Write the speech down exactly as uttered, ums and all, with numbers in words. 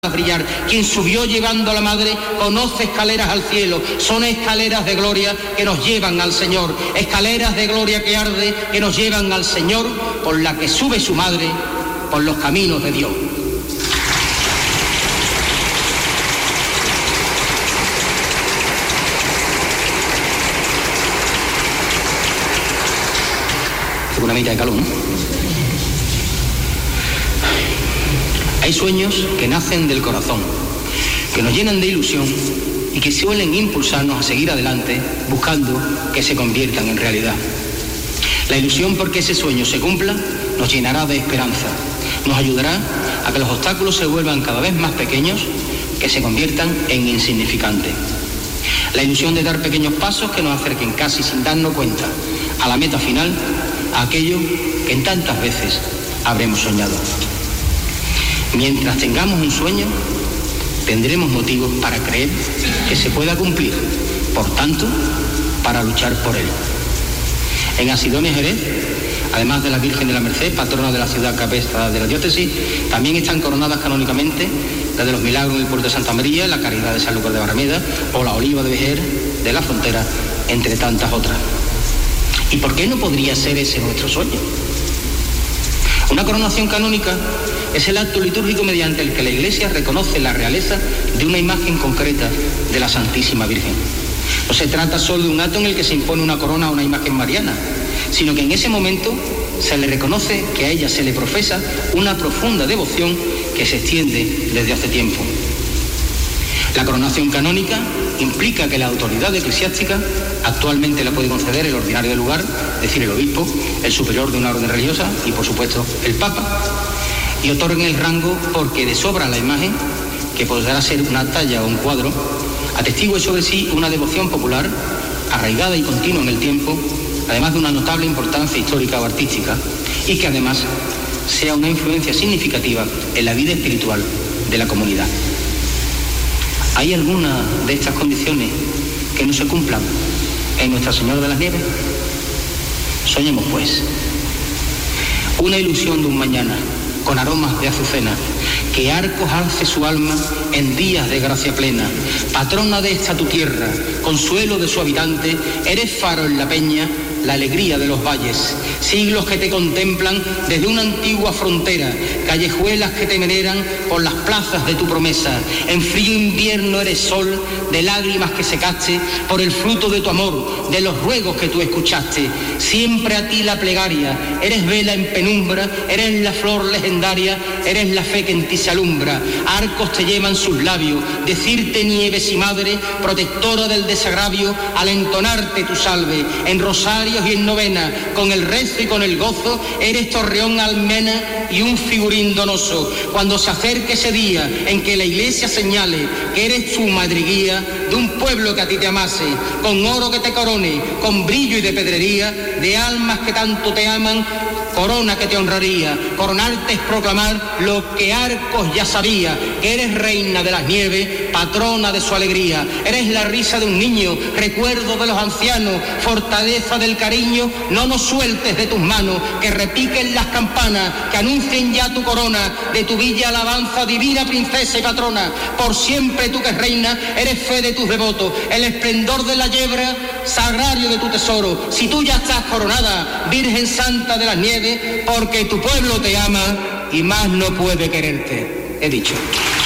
brillar. Quien subió llevando a la madre conoce escaleras al cielo. Son escaleras de gloria que nos llevan al Señor. Escaleras de gloria que arde que nos llevan al Señor, por la que sube su madre por los caminos de Dios. Una mitad de calor, ¿no? Hay sueños que nacen del corazón, que nos llenan de ilusión y que suelen impulsarnos a seguir adelante buscando que se conviertan en realidad. La ilusión porque ese sueño se cumpla nos llenará de esperanza, nos ayudará a que los obstáculos se vuelvan cada vez más pequeños, que se conviertan en insignificantes. La ilusión de dar pequeños pasos que nos acerquen casi sin darnos cuenta a la meta final, a aquello que en tantas veces habremos soñado. Mientras tengamos un sueño, tendremos motivos para creer que se pueda cumplir, por tanto, para luchar por él. En Asidonia Jerez, además de la Virgen de la Merced, patrona de la ciudad cabeza de la diócesis, también están coronadas canónicamente la de los Milagros en el puerto de Santa María, la Caridad de San Lucas de Barrameda o la Oliva de Vejer de la Frontera, entre tantas otras. ¿Y por qué no podría ser ese nuestro sueño? Una coronación canónica es el acto litúrgico mediante el que la Iglesia reconoce la realeza de una imagen concreta de la Santísima Virgen. No se trata solo de un acto en el que se impone una corona a una imagen mariana, sino que en ese momento se le reconoce que a ella se le profesa una profunda devoción que se extiende desde hace tiempo. La coronación canónica implica que la autoridad eclesiástica actualmente la puede conceder el ordinario del lugar, es decir, el obispo, el superior de una orden religiosa y, por supuesto, el papa. Y otorguen el rango porque de sobra la imagen, que podrá ser una talla o un cuadro, atestigue sobre sí una devoción popular, arraigada y continua en el tiempo, además de una notable importancia histórica o artística, y que además sea una influencia significativa en la vida espiritual de la comunidad. ¿Hay alguna de estas condiciones que no se cumplan en Nuestra Señora de las Nieves? Soñemos, pues, una ilusión de un mañana con aromas de azucena, que Arcos alce su alma en días de gracia plena. Patrona de esta tu tierra, consuelo de su habitante, eres faro en la peña, la alegría de los valles. Siglos que te contemplan desde una antigua frontera, callejuelas que te veneran por las plazas de tu promesa. En frío invierno eres sol de lágrimas que secaste por el fruto de tu amor, de los ruegos que tú escuchaste. Siempre a ti la plegaria, eres vela en penumbra, eres la flor legendaria, eres la fe que en ti se alumbra. Arcos te llevan sus labios, decirte nieves y madre, protectora del desagravio, al entonarte tu salve. En rosarios y en novena, con el rezo y con el gozo, eres torreón almena y un figurín donoso. Cuando se acerque ese día en que la Iglesia señale que eres tu madriguía de un pueblo que a ti te amase, con oro que te corone, con brillo y de pedrería, de almas que tanto te aman, corona que te honraría. Coronarte es proclamar lo que Arcos ya sabía, que eres reina de las nieves, patrona de su alegría. Eres la risa de un niño, recuerdo de los ancianos, fortaleza del cariño. No nos sueltes de tus manos, que repiquen las campanas, que anuncien ya tu corona, de tu villa alabanza, divina princesa y patrona. Por siempre tú que es reina, eres fe de tus devotos, el esplendor de la yebra, sagrario de tu tesoro. Si tú ya estás coronada, Virgen Santa de las Nieves, porque tu pueblo te ama y más no puede quererte. He dicho.